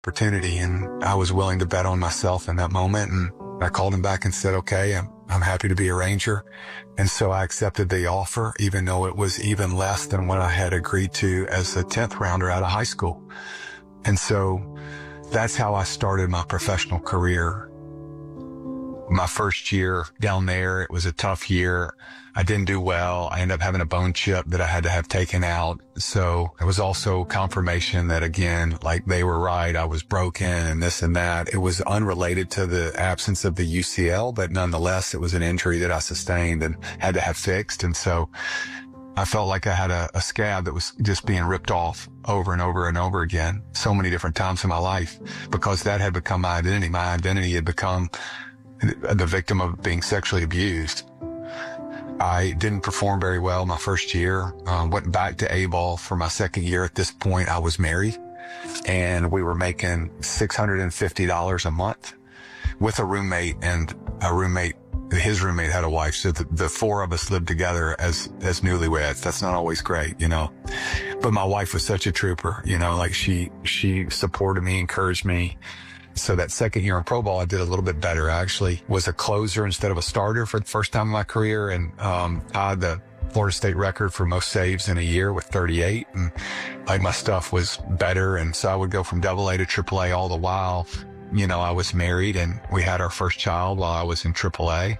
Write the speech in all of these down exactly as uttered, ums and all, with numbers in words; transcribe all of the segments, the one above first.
opportunity, and I was willing to bet on myself in that moment. And I called him back and said, okay, I'm, I'm happy to be a Ranger. And so I accepted the offer, even though it was even less than what I had agreed to as a tenth rounder out of high school. And so that's how I started my professional career. My first year down there, it was a tough year. I didn't do well. I ended up having a bone chip that I had to have taken out. So it was also confirmation that, again, like they were right. I was broken and this and that. It was unrelated to the absence of the U C L, but nonetheless, it was an injury that I sustained and had to have fixed. And so I felt like I had a, a scab that was just being ripped off over and over and over again so many different times in my life, because that had become my identity. My identity had become the victim of being sexually abused. I didn't perform very well my first year. Um, went back to A-ball for my second year. At this point, I was married, and we were making six hundred fifty dollars a month with a roommate, and a roommate, his roommate had a wife. So the, the four of us lived together as, as newlyweds. That's not always great, you know, but my wife was such a trooper, you know, like she, she supported me, encouraged me. So that second year in pro ball, I did a little bit better. I actually was a closer instead of a starter for the first time in my career, and um, tied the Florida State record for most saves in a year with thirty-eight. And like my stuff was better. And so I would go from double A to triple A all the while. You know, I was married, and we had our first child while I was in triple A.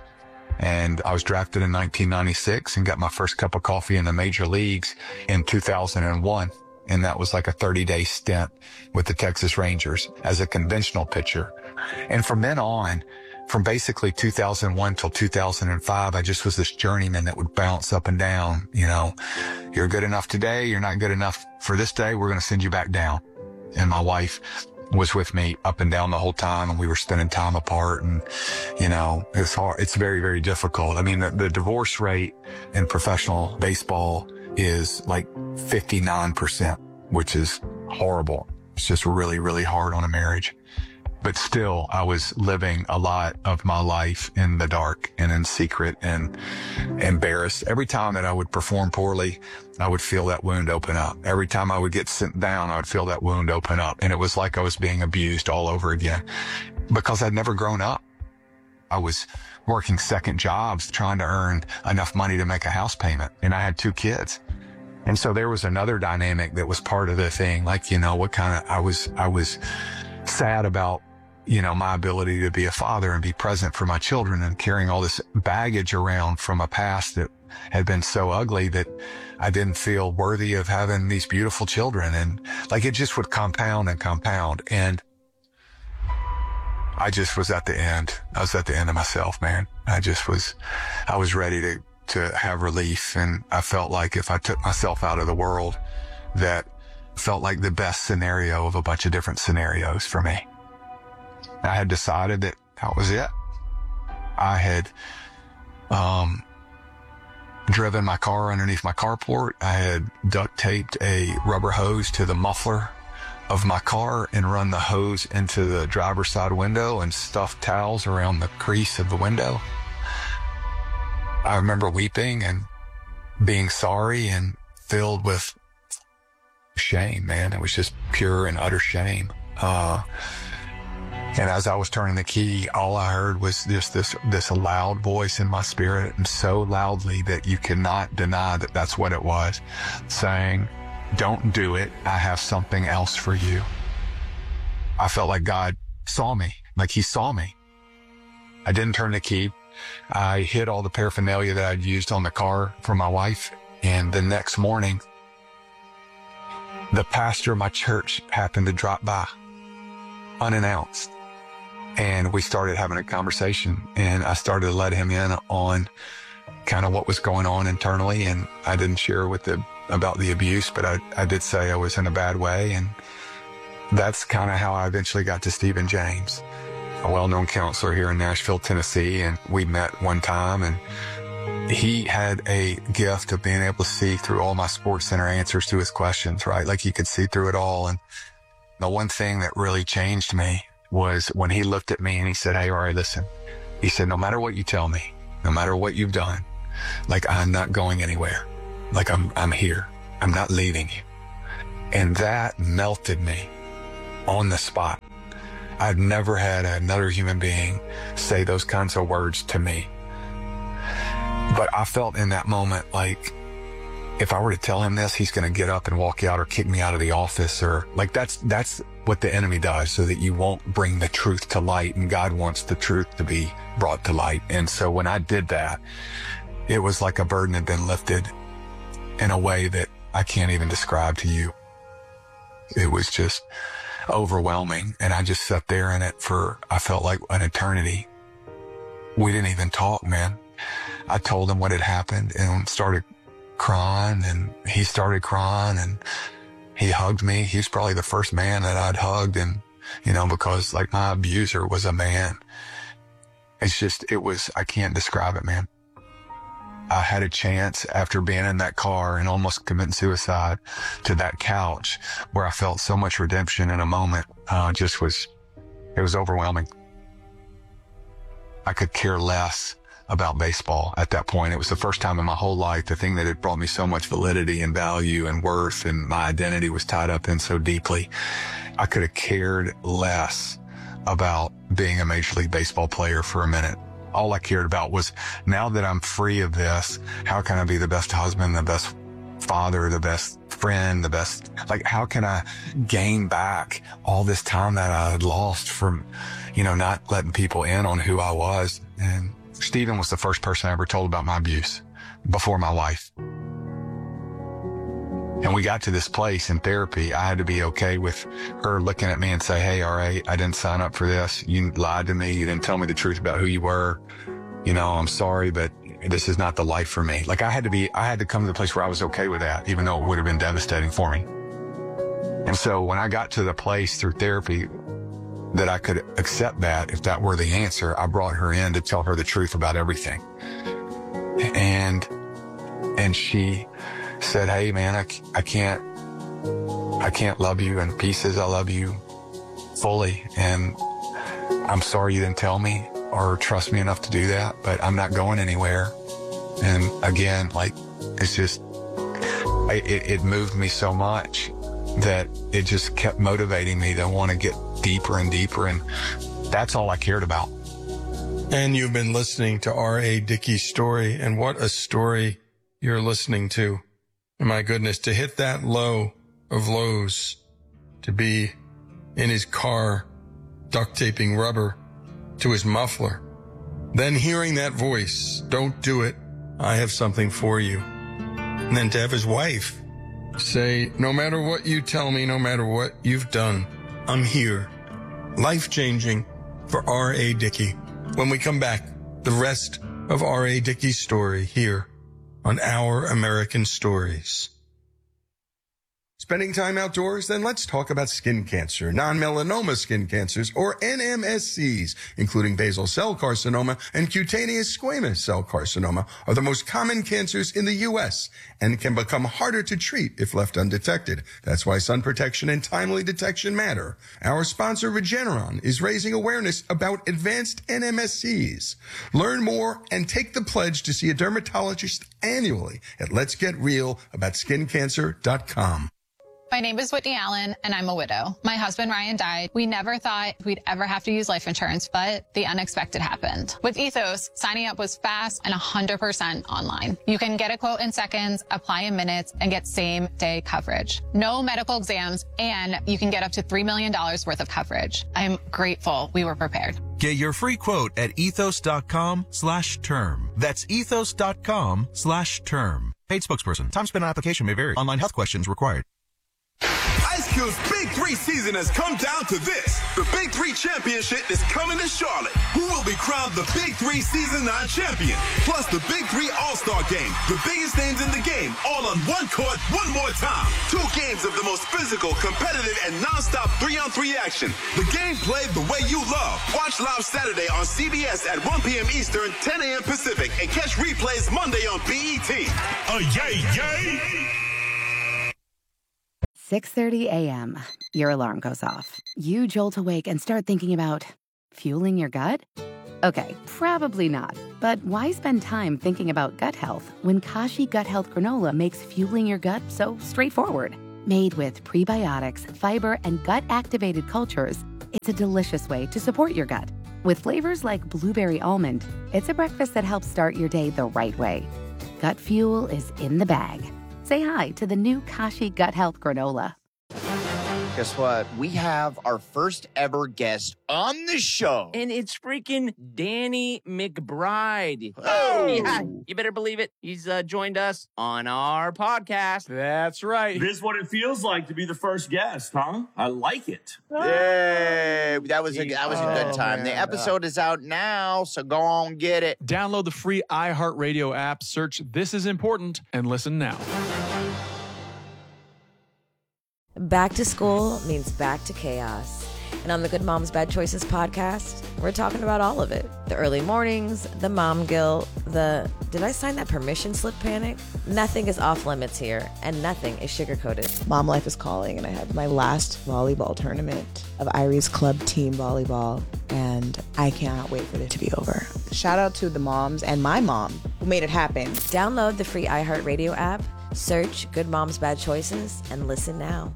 And I was drafted in nineteen ninety-six and got my first cup of coffee in the major leagues in two thousand one. And that was like a thirty day stint with the Texas Rangers as a conventional pitcher. And from then on, from basically two thousand one till two thousand five, I just was this journeyman that would bounce up and down. You know, you're good enough today. You're not good enough for this day. We're going to send you back down. And my wife was with me up and down the whole time, and we were spending time apart. And, you know, it's hard. It's very, very difficult. I mean, the, the divorce rate in professional baseball is like fifty-nine percent, which is horrible. It's just really, really hard on a marriage. But still, I was living a lot of my life in the dark and in secret and embarrassed. Every time that I would perform poorly, I would feel that wound open up. Every time I would get sent down, I would feel that wound open up. And it was like I was being abused all over again because I'd never grown up. I was working second jobs trying to earn enough money to make a house payment. And I had two kids. And so there was another dynamic that was part of the thing. Like, you know, what kind of, I was, I was sad about, you know, my ability to be a father and be present for my children, and carrying all this baggage around from a past that had been so ugly that I didn't feel worthy of having these beautiful children. And like, it just would compound and compound. And I just was at the end. I was at the end of myself, man. I just was, I was ready to, to have relief. And I felt like if I took myself out of the world, that felt like the best scenario of a bunch of different scenarios for me. I had decided that that was it. I had, um, driven my car underneath my carport. I had duct taped a rubber hose to the muffler of my car and run the hose into the driver's side window and stuffed towels around the crease of the window. I remember weeping and being sorry and filled with shame, man. It was just pure and utter shame. Uh, and as I was turning the key, all I heard was just this, this loud voice in my spirit, and so loudly that you cannot deny that that's what it was, saying, "Don't do it. I have something else for you." I felt like God saw me, like he saw me. I didn't turn the key. I hid all the paraphernalia that I'd used on the car for my wife. And the next morning, the pastor of my church happened to drop by unannounced. And we started having a conversation, and I started to let him in on kind of what was going on internally. And I didn't share with the about the abuse, but I, I did say I was in a bad way. And that's kind of how I eventually got to Stephen James, a well-known counselor here in Nashville, Tennessee. And we met one time, and he had a gift of being able to see through all my Sports Center answers to his questions, right? Like he could see through it all. And the one thing that really changed me was when he looked at me and he said, "Hey, all right, listen." He said, "No matter what you tell me, no matter what you've done, like, I'm not going anywhere. Like, I'm, I'm here. I'm not leaving you." And that melted me. on the spot. I've never had another human being say those kinds of words to me. But I felt in that moment like if I were to tell him this, he's going to get up and walk out or kick me out of the office, or like that's that's what the enemy does so that you won't bring the truth to light. And God wants the truth to be brought to light. And so when I did that, it was like a burden had been lifted in a way that I can't even describe to you. It was just overwhelming. And I just sat there in it for, I felt like an eternity. We didn't even talk, man. I told him what had happened and started crying, and he started crying, and he hugged me. He was probably the first man that I'd hugged, and, you know, because like my abuser was a man. It's just, it was, I can't describe it, man. I had a chance after being in that car and almost committing suicide to that couch where I felt so much redemption in a moment. Uh, just was, it was overwhelming. I could care less about baseball at that point. It was the first time in my whole life, the thing that had brought me so much validity and value and worth and my identity was tied up in so deeply. I could have cared less about being a Major League Baseball player for a minute. All I cared about was, now that I'm free of this, how can I be the best husband, the best father, the best friend, the best, like, how can I gain back all this time that I had lost from, you know, not letting people in on who I was. And Stephen was the first person I ever told about my abuse before my wife. And we got to this place in therapy. I had to be okay with her looking at me and say, hey, all right, I didn't sign up for this. You lied to me. You didn't tell me the truth about who you were. You know, I'm sorry, but this is not the life for me. Like I had to be, I had to come to the place where I was okay with that, even though it would have been devastating for me. And so when I got to the place through therapy that I could accept that, if that were the answer, I brought her in to tell her the truth about everything. And, and she said, hey man, I, I can't, I can't love you in pieces. I love you fully. And I'm sorry you didn't tell me or trust me enough to do that, but I'm not going anywhere. And again, like, it's just, I, it, it moved me so much that it just kept motivating me to want to get deeper and deeper. And that's all I cared about. And you've been listening to R A. Dickey's story, and what a story you're listening to. My goodness, to hit that low of lows, to be in his car, duct taping rubber to his muffler, then hearing that voice, don't do it, I have something for you. And then to have his wife say, no matter what you tell me, no matter what you've done, I'm here. Life-changing for R A. Dickey. When we come back, the rest of R A. Dickey's story here on Our American Stories. Spending time outdoors? Then let's talk about skin cancer, non-melanoma skin cancers, or N M S Cs, including basal cell carcinoma and cutaneous squamous cell carcinoma, are the most common cancers in the U S and can become harder to treat if left undetected. That's why sun protection and timely detection matter. Our sponsor, Regeneron, is raising awareness about advanced N M S Cs. Learn more and take the pledge to see a dermatologist annually at lets get real about skin cancer dot com. My name is Whitney Allen, and I'm a widow. My husband, Ryan, died. We never thought we'd ever have to use life insurance, but the unexpected happened. With Ethos, signing up was fast and one hundred percent online. You can get a quote in seconds, apply in minutes, and get same-day coverage. No medical exams, and you can get up to three million dollars worth of coverage. I'm grateful we were prepared. Get your free quote at ethos.com slash term. That's ethos.com slash term. Paid spokesperson. Time spent on application may vary. Online health questions required. Ice Cube's Big Three season has come down to this. The Big Three Championship is coming to Charlotte. Who will be crowned the Big Three Season nine champion? Plus the Big Three All-Star Game. The biggest names in the game, all on one court, one more time. Two games of the most physical, competitive, and non-stop three-on-three action. The game played the way you love. Watch live Saturday on C B S at one p.m. Eastern, ten a.m. Pacific, and catch replays Monday on B E T. Oh, yay, yay! six thirty a.m. Your alarm goes off. You jolt awake and start thinking about fueling your gut? Okay, probably not. But why spend time thinking about gut health when Kashi Gut Health Granola makes fueling your gut so straightforward? Made with prebiotics, fiber, and gut-activated cultures, it's a delicious way to support your gut. With flavors like blueberry almond, it's a breakfast that helps start your day the right way. Gut Fuel is in the bag. Say hi to the new Kashi Gut Health Granola. Guess what? We have our first ever guest on the show. And it's freaking Danny McBride. Oh! Yeah, you better believe it. He's uh, joined us on our podcast. That's right. This is what it feels like to be the first guest, huh? I like it. Yay! That was a, that was a good Oh, time. man. The episode is out now, so go on get it. Download the free iHeartRadio app, search This Is Important, and listen now. Back to school means back to chaos. And on the Good Moms Bad Choices podcast, we're talking about all of it. The early mornings, the mom guilt, the did I sign that permission slip panic? Nothing is off limits here, and nothing is sugarcoated. Mom life is calling, and I have my last volleyball tournament of Irie's club team volleyball, and I cannot wait for it to be over. Shout out to the moms and my mom who made it happen. Download the free iHeartRadio app, search Good Moms Bad Choices, and listen now.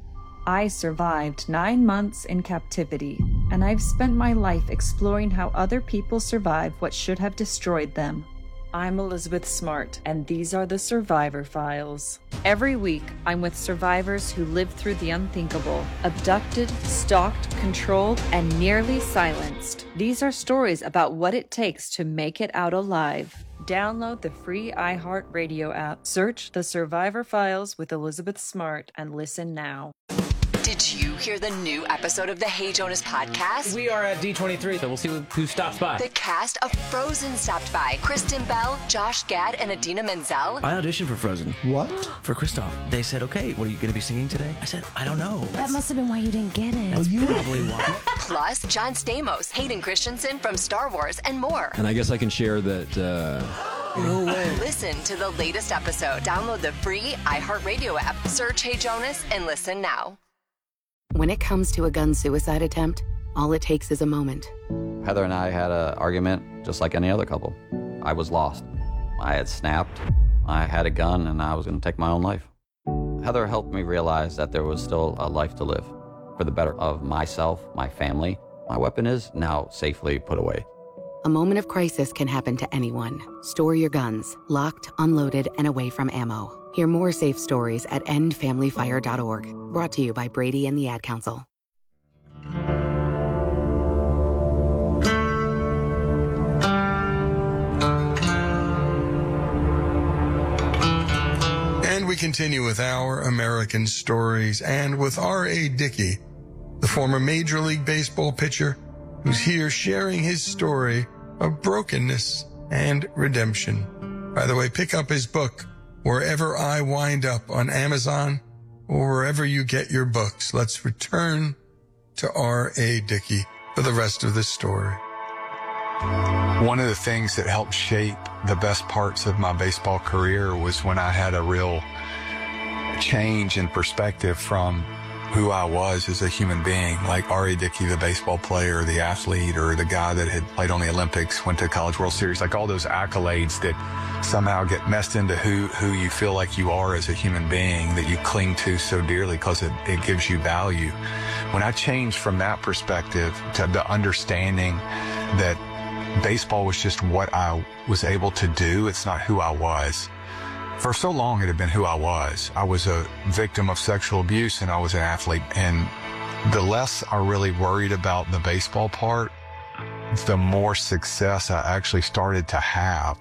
I survived nine months in captivity, and I've spent my life exploring how other people survive what should have destroyed them. I'm Elizabeth Smart, and these are the Survivor Files. Every week, I'm with survivors who lived through the unthinkable, abducted, stalked, controlled, and nearly silenced. These are stories about what it takes to make it out alive. Download the free iHeartRadio app, search The Survivor Files with Elizabeth Smart, and listen now. Did you hear the new episode of the Hey Jonas podcast? We are at D twenty-three, so we'll see who stops by. The cast of Frozen stopped by. Kristen Bell, Josh Gad, and Idina Menzel. I auditioned for Frozen. What? For Kristoff. They said, okay, what are you going to be singing today? I said, I don't know. That must have been why you didn't get it. That's probably why. Plus, John Stamos, Hayden Christensen from Star Wars, and more. And I guess I can share that... Uh... No way. Listen to the latest episode. Download the free iHeartRadio app. Search Hey Jonas and listen now. When it comes to a gun suicide attempt, all it takes is a moment. Heather and I had an argument just like any other couple. I was lost. I had snapped. I had a gun, and I was going to take my own life. Heather helped me realize that there was still a life to live for the better of myself, my family. My weapon is now safely put away. A moment of crisis can happen to anyone. Store your guns, locked, unloaded, and away from ammo. Hear more safe stories at end family fire dot org. Brought to you by Brady and the Ad Council. And we continue with our American stories and with R A Dickey, the former Major League Baseball pitcher who's here sharing his story of brokenness and redemption. By the way, pick up his book, Wherever I Wind Up, on Amazon or wherever you get your books. Let's return to R A Dickey for the rest of this story. One of the things that helped shape the best parts of my baseball career was when I had a real change in perspective from who I was as a human being, like R A Dickey, the baseball player, the athlete, or the guy that had played on the Olympics, went to College World Series, like all those accolades that somehow get messed into who, who you feel like you are as a human being, that you cling to so dearly because it, it gives you value. When I changed from that perspective to the understanding that baseball was just what I was able to do, it's not who I was. For so long, it had been who I was. I was a victim of sexual abuse, and I was an athlete. And the less I really worried about the baseball part, the more success I actually started to have.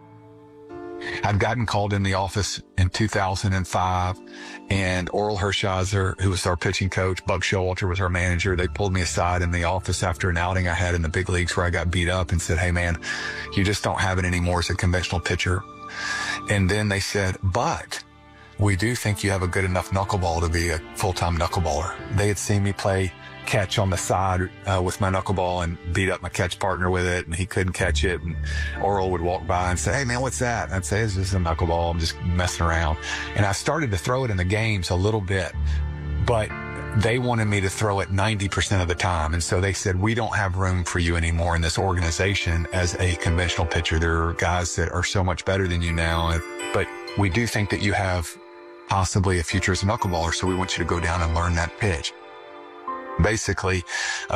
I'd gotten called in the office in two thousand five, and Oral Hershiser, who was our pitching coach, Buck Showalter was our manager. They pulled me aside in the office after an outing I had in the big leagues where I got beat up and said, "Hey, man, you just don't have it anymore as a conventional pitcher." And then they said, "But we do think you have a good enough knuckleball to be a full-time knuckleballer." They had seen me play catch on the side uh, with my knuckleball and beat up my catch partner with it, and he couldn't catch it. And Oral would walk by and say, "Hey, man, what's that?" And I'd say, "It's just a knuckleball. I'm just messing around." And I started to throw it in the games a little bit, but they wanted me to throw it ninety percent of the time. And so they said, "We don't have room for you anymore in this organization as a conventional pitcher. There are guys that are so much better than you now, but we do think that you have possibly a future as a knuckleballer, so we want you to go down and learn that pitch. Basically,